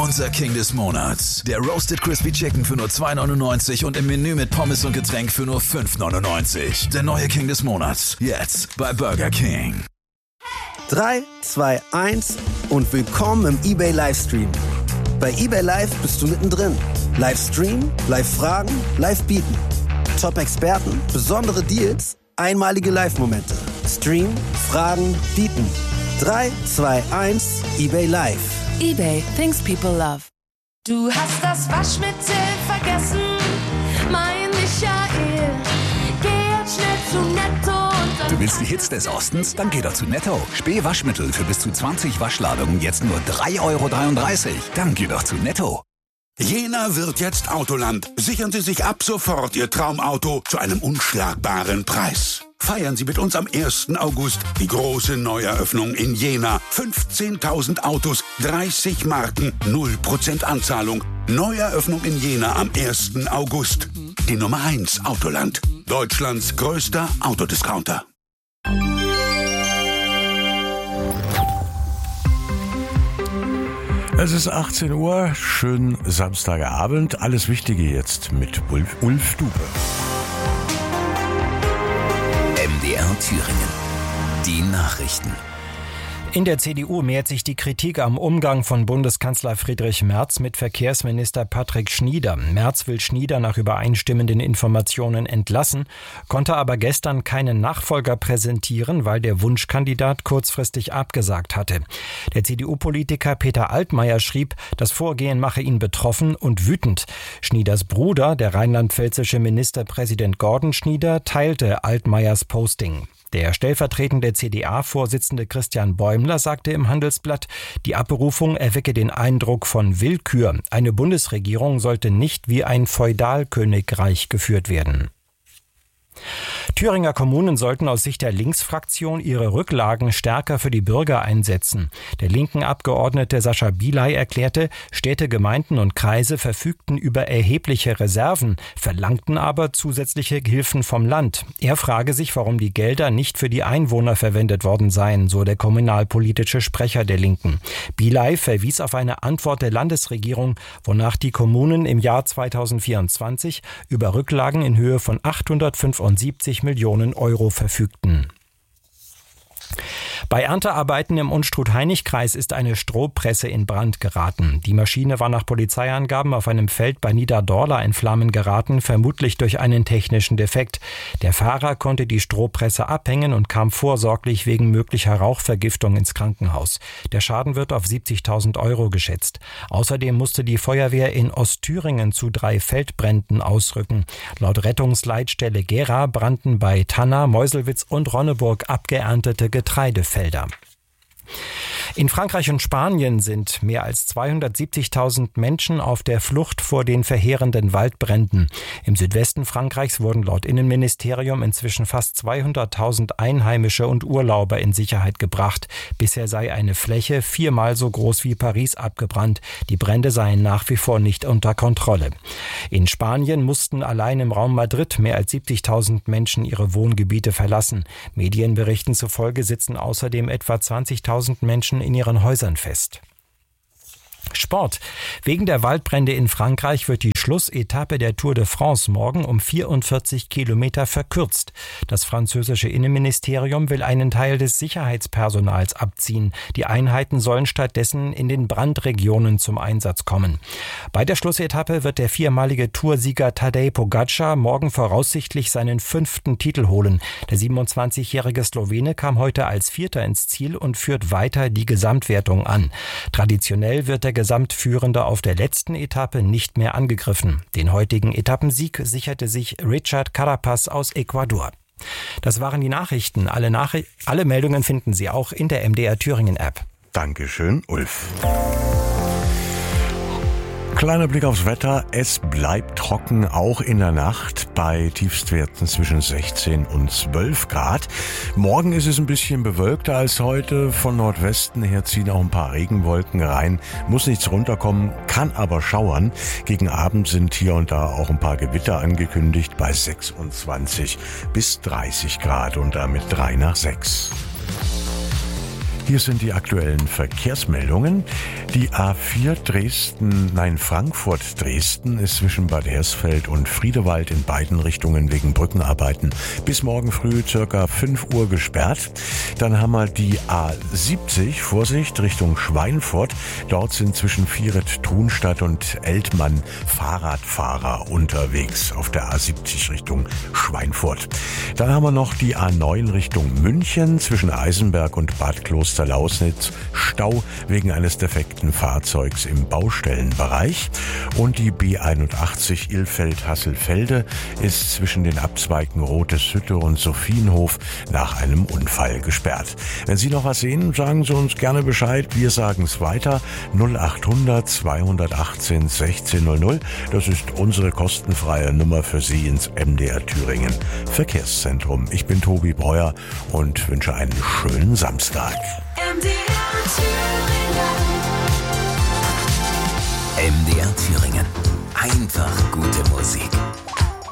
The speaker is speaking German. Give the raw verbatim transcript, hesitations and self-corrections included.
Unser King des Monats. Der Roasted Crispy Chicken für nur zwei neunundneunzig und im Menü mit Pommes und Getränk für nur fünf neunundneunzig. Der neue King des Monats. Jetzt bei Burger King. drei, zwei, eins und willkommen im eBay Livestream. Bei eBay Live bist du mittendrin. Livestream, Live-Fragen, Live-Bieten. Top-Experten, besondere Deals, einmalige Live-Momente. Stream, Fragen, Bieten. drei, zwei, eins, eBay Live. eBay, things people love. Du hast das Waschmittel vergessen, mein Michael. Geh jetzt schnell zu Netto und dann... Du willst die Hits des Ostens? Dann geh doch zu Netto. Späh Waschmittel für bis zu zwanzig Waschladungen jetzt nur drei Euro dreiunddreißig. Dann geh doch zu Netto. Jena wird jetzt Autoland. Sichern Sie sich ab sofort Ihr Traumauto zu einem unschlagbaren Preis. Feiern Sie mit uns am ersten August die große Neueröffnung in Jena. fünfzehntausend Autos, dreißig Marken, null Prozent Anzahlung. Neueröffnung in Jena am ersten August. Die Nummer eins Autoland. Deutschlands größter Autodiscounter. Es ist achtzehn Uhr, schönen Samstagabend. Alles Wichtige jetzt mit Ulf, Ulf Dube. M D R Thüringen. Die Nachrichten. In der C D U mehrt sich die Kritik am Umgang von Bundeskanzler Friedrich Merz mit Verkehrsminister Patrick Schnieder. Merz will Schnieder nach übereinstimmenden Informationen entlassen, konnte aber gestern keinen Nachfolger präsentieren, weil der Wunschkandidat kurzfristig abgesagt hatte. Der C D U-Politiker Peter Altmaier schrieb, das Vorgehen mache ihn betroffen und wütend. Schnieders Bruder, der rheinland-pfälzische Ministerpräsident Gordon Schnieder, teilte Altmaiers Posting. Der stellvertretende C D A-Vorsitzende Christian Bäumler sagte im Handelsblatt, die Abberufung erwecke den Eindruck von Willkür. Eine Bundesregierung sollte nicht wie ein Feudalkönigreich geführt werden. Thüringer Kommunen sollten aus Sicht der Linksfraktion ihre Rücklagen stärker für die Bürger einsetzen. Der linken Abgeordnete Sascha Bilay erklärte, Städte, Gemeinden und Kreise verfügten über erhebliche Reserven, verlangten aber zusätzliche Hilfen vom Land. Er frage sich, warum die Gelder nicht für die Einwohner verwendet worden seien, so der kommunalpolitische Sprecher der Linken. Bilay verwies auf eine Antwort der Landesregierung, wonach die Kommunen im Jahr zweitausendvierundzwanzig über Rücklagen in Höhe von achthundertfünfundsiebzig Millionen Euro verfügten. Bei Erntearbeiten im Unstrut-Hainich-Kreis ist eine Strohpresse in Brand geraten. Die Maschine war nach Polizeiangaben auf einem Feld bei Niederdorla in Flammen geraten, vermutlich durch einen technischen Defekt. Der Fahrer konnte die Strohpresse abhängen und kam vorsorglich wegen möglicher Rauchvergiftung ins Krankenhaus. Der Schaden wird auf siebzigtausend Euro geschätzt. Außerdem musste die Feuerwehr in Ostthüringen zu drei Feldbränden ausrücken. Laut Rettungsleitstelle Gera brannten bei Tanna, Meuselwitz und Ronneburg abgeerntete Getreidefelder. In Frankreich und Spanien sind mehr als zweihundertsiebzigtausend Menschen auf der Flucht vor den verheerenden Waldbränden. Im Südwesten Frankreichs wurden laut Innenministerium inzwischen fast zweihunderttausend Einheimische und Urlauber in Sicherheit gebracht. Bisher sei eine Fläche viermal so groß wie Paris abgebrannt. Die Brände seien nach wie vor nicht unter Kontrolle. In Spanien mussten allein im Raum Madrid mehr als siebzigtausend Menschen ihre Wohngebiete verlassen. Medienberichten zufolge sitzen außerdem etwa zwanzigtausend Menschen in ihren Häusern fest. Sport. Wegen der Waldbrände in Frankreich wird die Schlussetappe der Tour de France morgen um vierundvierzig Kilometer verkürzt. Das französische Innenministerium will einen Teil des Sicherheitspersonals abziehen. Die Einheiten sollen stattdessen in den Brandregionen zum Einsatz kommen. Bei der Schlussetappe wird der viermalige Toursieger Tadej Pogačar morgen voraussichtlich seinen fünften Titel holen. Der siebenundzwanzigjährige Slowene kam heute als Vierter ins Ziel und führt weiter die Gesamtwertung an. Traditionell wird der Gesamtführende auf der letzten Etappe nicht mehr angegriffen. Den heutigen Etappensieg sicherte sich Richard Carapaz aus Ecuador. Das waren die Nachrichten. Alle, Nachri- alle Meldungen finden Sie auch in der M D R Thüringen App. Dankeschön, Ulf. Kleiner Blick aufs Wetter. Es bleibt trocken, auch in der Nacht bei Tiefstwerten zwischen sechzehn und zwölf Grad. Morgen ist es ein bisschen bewölkter als heute. Von Nordwesten her ziehen auch ein paar Regenwolken rein. Muss nichts runterkommen, kann aber schauern. Gegen Abend sind hier und da auch ein paar Gewitter angekündigt bei sechsundzwanzig bis dreißig Grad und damit drei nach sechs. Hier sind die aktuellen Verkehrsmeldungen. Die A vier Dresden, nein Frankfurt-Dresden ist zwischen Bad Hersfeld und Friedewald in beiden Richtungen wegen Brückenarbeiten bis morgen früh circa fünf Uhr gesperrt. Dann haben wir die A siebzig, Vorsicht, Richtung Schweinfurt. Dort sind zwischen Vieret-Thunstadt und Eltmann Fahrradfahrer unterwegs auf der A siebzig Richtung Schweinfurt. Dann haben wir noch die A neun Richtung München zwischen Eisenberg und Bad Klosterlausnitz. Stau wegen eines defekten Fahrzeugs im Baustellenbereich. Und die B einundachtzig Ilfeld-Hasselfelde ist zwischen den Abzweigen Roteshütte und Sophienhof nach einem Unfall gesperrt. Wenn Sie noch was sehen, sagen Sie uns gerne Bescheid. Wir sagen es weiter. null achthundert zweihundertachtzehn sechzehn null null. Das ist unsere kostenfreie Nummer für Sie ins M D R Thüringen Verkehrszentrum. Ich bin Tobi Breuer und wünsche einen schönen Samstag. M D R Thüringen. M D R Thüringen. Einfach gute Musik.